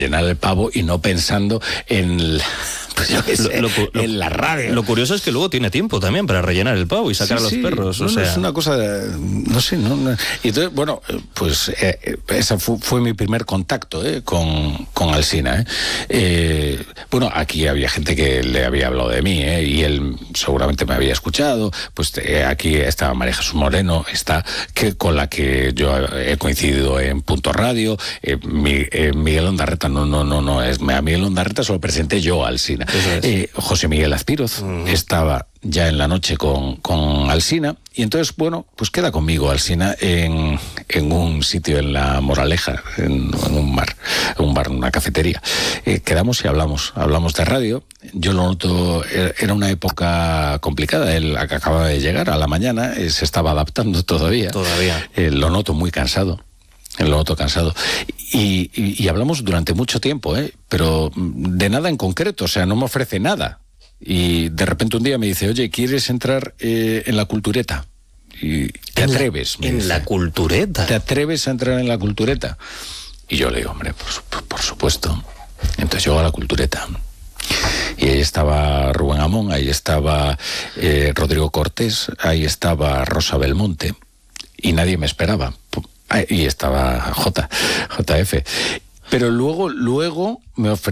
llenar el pavo y no pensando en, pues yo qué sé, en la radio. Lo curioso es que luego tiene tiempo también para rellenar el pavo y sacar a los perros. No, es una cosa, no sé. Y entonces, bueno, pues ese fue mi primer contacto con Alsina. Bueno, aquí había gente que le había hablado de mí, y él seguramente me había escuchado. Pues aquí estaba María Jesús Moreno, con la que yo he coincidido en Punto Radio. Miguel Ondarreta, no es. A Miguel Ondarreta solo presenté yo a Alsina. José Miguel Azpiroz estaba ya en la noche con Alsina, y entonces, bueno, pues queda conmigo Alsina en un sitio en La Moraleja, en un bar, una cafetería. Quedamos y hablamos de radio. Yo lo noto, era una época complicada, él acababa de llegar a la mañana, se estaba adaptando todavía. Lo noto muy cansado. Lo noto cansado. Y hablamos durante mucho tiempo, pero de nada en concreto, o sea, no me ofrece nada. Y de repente un día me dice, oye, ¿quieres entrar en la Cultureta? Y ¿te atreves? ¿En la Cultureta? ¿Te atreves a entrar en la Cultureta? Y yo le digo, hombre, por supuesto. Entonces llego a la Cultureta. Y ahí estaba Rubén Amón, ahí estaba Rodrigo Cortés, ahí estaba Rosa Belmonte, y nadie me esperaba. Y estaba JF. Pero luego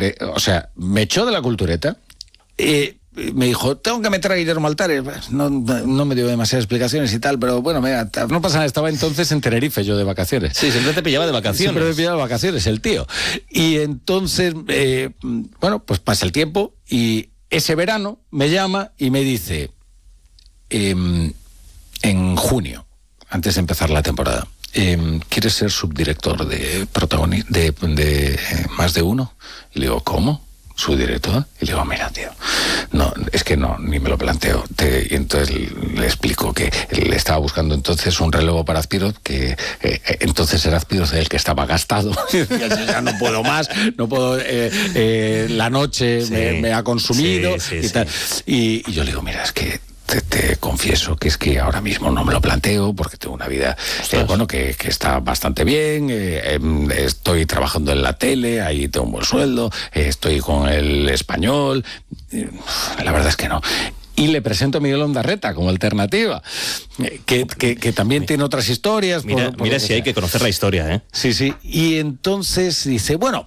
me echó de la Cultureta. Me dijo, tengo que meter a Guillermo Altares. No me dio demasiadas explicaciones y tal, pero bueno, no pasa nada. Estaba entonces en Tenerife yo de vacaciones. Sí, siempre te pillaba de vacaciones. Siempre me pillaba de vacaciones el tío. Y entonces, bueno, pues pasa el tiempo y ese verano me llama y me dice, en junio, antes de empezar la temporada, ¿quieres ser subdirector de Más de Uno? Y le digo, ¿cómo? ¿Subdirector? Y le digo, mira, tío, no, es que no, ni me lo planteo. Y entonces le explico que le estaba buscando entonces un relevo para Azpiroz, que entonces era Azpiroz el que estaba gastado. Ya no puedo más, no puedo, la noche me ha consumido y tal. Y yo le digo, mira, es que te confieso que es que ahora mismo no me lo planteo porque tengo una vida que está bastante bien, estoy trabajando en la tele, ahí tengo un buen sueldo, estoy con El Español, la verdad es que no. Y le presento a Miguel Ondarreta como alternativa, que también tiene otras historias. Mira si hay que conocer la historia, ¿eh? Sí. Y entonces dice, bueno,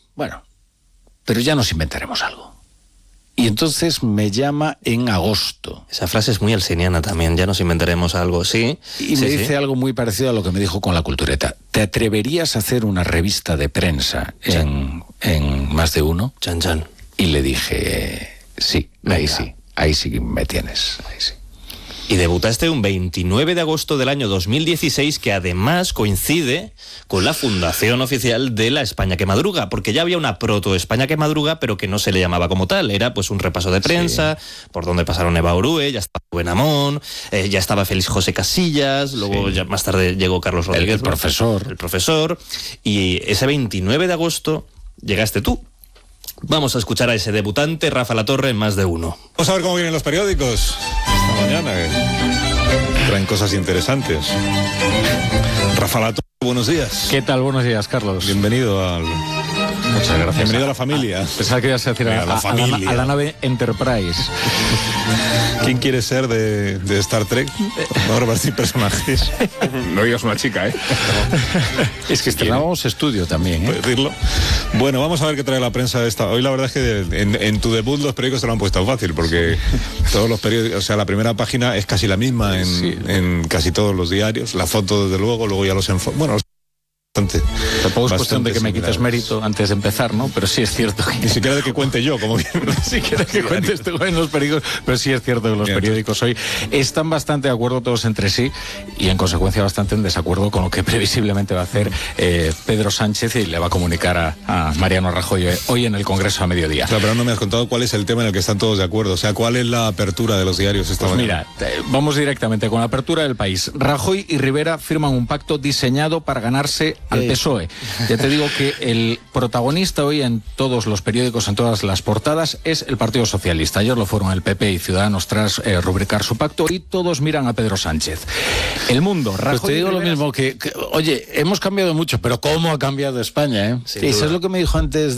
pero ya nos inventaremos algo. Y entonces me llama en agosto. Esa frase es muy alsiniana también, ya nos inventaremos algo, ¿sí? Y me dice algo muy parecido a lo que me dijo con la Cultureta. ¿Te atreverías a hacer una revista de prensa en Más de Uno? Chan. Y le dije, sí, ahí sí me tienes, ahí sí. Y debutaste un 29 de agosto del año 2016, que además coincide con la fundación oficial de la España que Madruga, porque ya había una proto-España que Madruga, pero que no se le llamaba como tal. Era pues un repaso de prensa, por donde pasaron Eva Orue, ya estaba Rubén Amón, ya estaba Félix José Casillas, luego ya más tarde llegó Carlos Rodríguez. El profesor. Y ese 29 de agosto llegaste tú. Vamos a escuchar a ese debutante, Rafa Latorre, en Más de Uno. Vamos a ver cómo vienen los periódicos esta mañana, traen cosas interesantes. Rafa Latorre, buenos días. ¿Qué tal? Buenos días, Carlos. Bienvenido al... Muchas gracias. Bienvenido a la familia. Pensaba que ibas a decir a la nave Enterprise. ¿Quién quiere ser de Star Trek? Ahora va a decir personajes. No digas una chica, ¿eh? Es que estrenábamos estudio también, ¿eh? ¿Puedes decirlo? Bueno, vamos a ver qué trae la prensa esta. Hoy la verdad es que en tu debut los periódicos te lo han puesto fácil, porque todos los periódicos, o sea, la primera página es casi la misma en casi todos los diarios. La foto, desde luego ya los Tampoco es cuestión de que me quites mérito antes de empezar, ¿no? Pero sí es cierto que... Ni siquiera de que cuente yo, como bien. Ni siquiera que cuentes tú en los periódicos, pero sí es cierto que los periódicos hoy están bastante de acuerdo todos entre sí y en consecuencia bastante en desacuerdo con lo que previsiblemente va a hacer Pedro Sánchez y le va a comunicar a Mariano Rajoy hoy en el Congreso a mediodía. Claro, pero no me has contado cuál es el tema en el que están todos de acuerdo, o sea, cuál es la apertura de los diarios esta mañana. Mira, vamos directamente con la apertura del País. Rajoy y Rivera firman un pacto diseñado para ganarse al PSOE. Ya te digo que el protagonista hoy en todos los periódicos, en todas las portadas, es el Partido Socialista. Ayer lo fueron el PP y Ciudadanos tras rubricar su pacto y todos miran a Pedro Sánchez. El Mundo, Rajoy... Pues te digo lo mismo, que oye, hemos cambiado mucho, pero ¿cómo ha cambiado España, eh? Eso es lo que me dijo antes